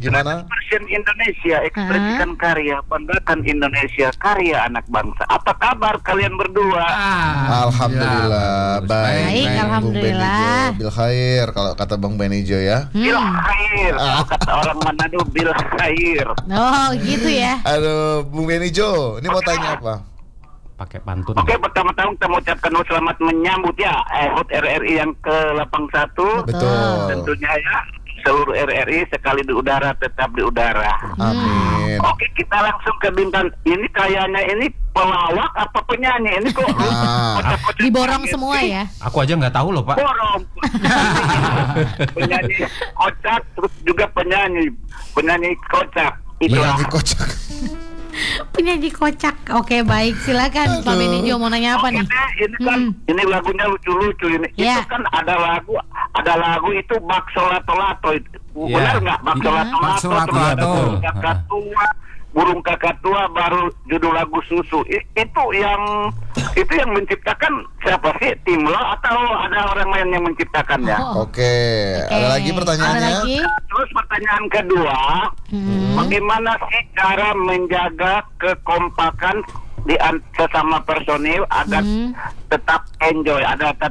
Gimana? 100% Indonesia, ekspresikan karya, banggakan Indonesia, karya anak bangsa. Apa kabar kalian berdua? Alhamdulillah, baik. Alhamdulillah. Bil khair kalau kata Bang Benijo ya. Bil khair, kalau kata orang Manado, bil khair. Oh gitu ya. Aduh, Bung Benijo, ini mau tanya apa? Pakai pantun. Oke, pertama-tama kita mengucapkan selamat menyambut ya HUT RRI yang ke-81. Betul. Tentunya ya, seluruh RRI sekali di udara tetap di udara. Amin. Oke, kita langsung ke bintang. Ini kayaknya ini pelawak apa penyanyi? Ini kok kocak-kocak Diborong penyanyi semua sih? ya. Aku aja nggak tahu loh, Pak. Borong. Penyanyi kocak, terus juga penyanyi kocak. Itulah. Penyanyi kocak. Penyanyi kocak. Oke, baik. Silakan Pak Benijo mau nanya apa nih? Ini kan ini lagunya lucu-lucu ini. Ya. Itu kan ada lagu itu Bakso Lato-Lato. Benar nggak? Bakso Bakso Lato-Lato. Lato-Lato. Burung kakak tua baru judul lagu Susu. Itu yang menciptakan siapa sih? Timlo atau ada orang lain yang menciptakannya? Oke. Ada lagi pertanyaannya? Ada lagi? Terus pertanyaan kedua, bagaimana sih cara menjaga kekompakan di sesama personil agar tetap enjoy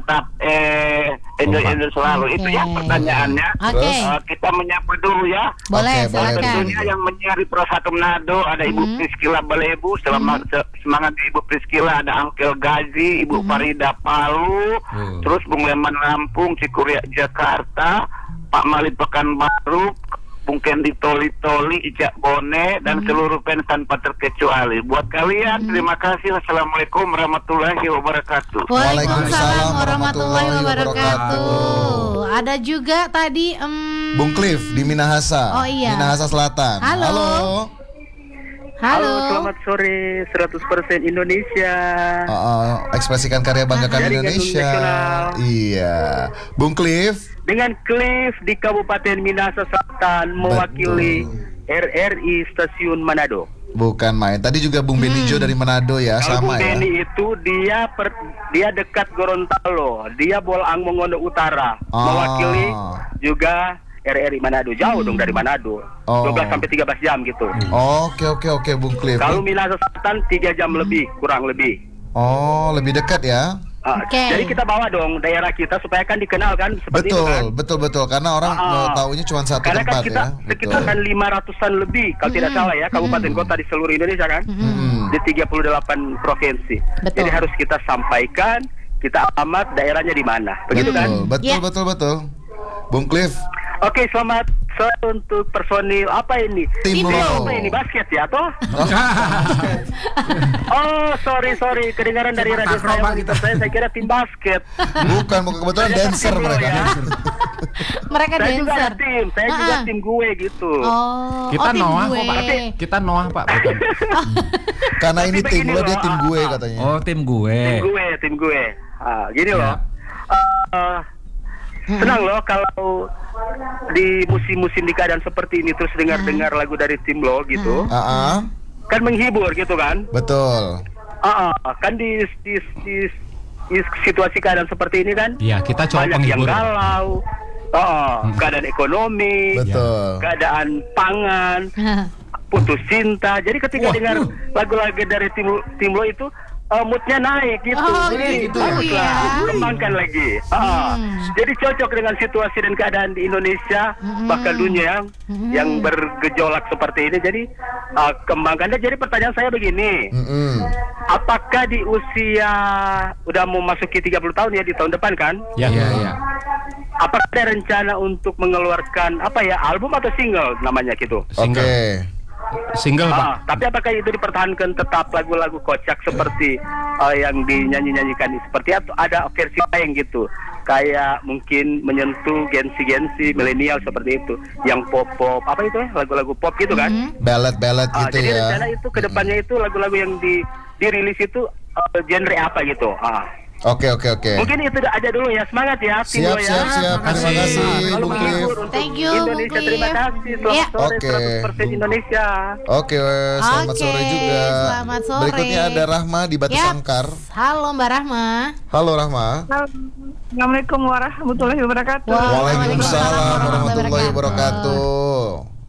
selalu. Oke. Itu ya pertanyaannya. Oke. Kita menyapa dulu ya. Boleh, Oke, boleh, silakan. Tentunya yang menyari Pro 1 Manado ada Ibu Priskila Balebu, semangat Ibu Priskila, ada Angkel Gazi, Ibu Farida Palu, terus Bung Leman Lampung, Cikuria Jakarta, Pak Malid Pekanbaru, Bung Kendi Toli, Ijak Bone, dan seluruh fans tanpa terkecuali. Buat kalian, terima kasih. Assalamualaikum warahmatullahi wabarakatuh. Waalaikumsalam warahmatullahi wabarakatuh. Ada juga tadi Bung Cliff di Minahasa. Oh, iya. Minahasa Selatan. Halo. Halo. Selamat sore 100% Indonesia. Ekspresikan karya banggakan Jaringan Indonesia. nasional. Iya. Bung Cliff. Dengan Cliff di Kabupaten Minahasa Selatan mewakili RRI Stasiun Manado. Bukan main. Tadi juga Bung Benijo dari Manado ya, Kalau sama Bung ya. Beni itu dia dekat Gorontalo, dia Bolang Mongondo Utara, mewakili juga RRI Manado. Jauh dong dari Manado. 12 sampai 13 jam gitu. Oke Bung Cliff. Kalau Minahasa Selatan 3 jam lebih, kurang lebih. Oh, lebih dekat ya. Oke. Jadi kita bawa dong daerah kita supaya kan dikenal kan seperti itu kan. Betul karena orang taunya cuma satu Karena tempat kan kita ya. sekitar kan 500-an lebih kalau tidak salah ya kabupaten kota di seluruh Indonesia kan. Di 38 provinsi. Betul. Jadi harus kita sampaikan kita alamat daerahnya di mana. Begitu kan? Betul. Bung Cliff. Oke, selamat sore untuk personil apa ini? Timlo. Apa ini basket ya toh? Oh, sorry kedengaran dari radio saya monitor saya kira tim basket. Bukan kebetulan dancer mereka. Ya. Mereka Saya juga ada dancer. saya juga tim gue gitu. Kita tim Noah gue. kok, Pak. Kita Noah, Pak. Bukan. Karena ini Tapi tim begini lo, dia loh, tim gue katanya. Oh, tim gue. Tim gue. Gini loh. Senang loh kalau di musim-musim di keadaan seperti ini terus dengar-dengar lagu dari tim lo gitu. Kan menghibur gitu kan? Betul. Kan di situasi keadaan seperti ini kan? Iya, kita coba banyak yang menghibur. galau. Keadaan ekonomi, Betul. keadaan pangan, putus cinta. Jadi ketika dengar lagu-lagu dari tim lo itu moodnya naik gitu. Gitu Bagus ya. lah, kembangkan lagi. Jadi cocok dengan situasi dan keadaan di Indonesia, bahkan dunia yang bergejolak seperti ini. Jadi kembangkan. Jadi pertanyaan saya begini, apakah di usia udah mau masuki 30 tahun ya di tahun depan kan? Iya. Apakah ada rencana untuk mengeluarkan album atau single namanya gitu? Oke. Single, Pak. Tapi apakah itu dipertahankan tetap lagu-lagu kocak seperti yang dinyanyi-nyanyikan seperti atau ada versi lain gitu? Kayak mungkin menyentuh gensi-gensi milenial seperti itu, yang pop-pop, apa itu lagu-lagu pop gitu kan? Ballad gitu jadi ya. rencana itu kedepannya itu lagu-lagu yang dirilis itu genre apa gitu? Oke. Mungkin itu aja dulu ya. Semangat ya tim lo ya. Siap. Terima kasih Selalu Bung Cliff. menghibur untuk Thank you, Bung Indonesia. Cliff. Terima kasih. Selamat sore 100% Indonesia. Oke, selamat sore juga. Selamat sore. Berikutnya ada Rahma di Batu Sangkar. Halo Mbak Rahma. Halo Rahma. Assalamualaikum warahmatullahi wabarakatuh. Waalaikumsalam warahmatullahi wabarakatuh.